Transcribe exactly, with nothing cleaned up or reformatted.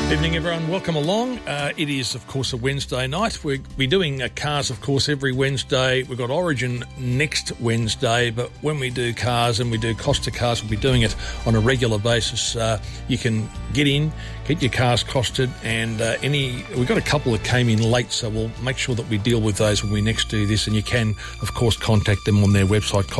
Evening, everyone. Welcome along. Uh, it is, of course, a Wednesday night. We'll be doing uh, cars, of course, every Wednesday. We've got Origin next Wednesday, but when we do cars and we do Costa Cars, we'll be doing it on a regular basis. Uh, you can get in, get your cars costed, and uh, any... We've got a couple that came in late, so we'll make sure that we deal with those when we next do this, and you can, of course, contact them on their website,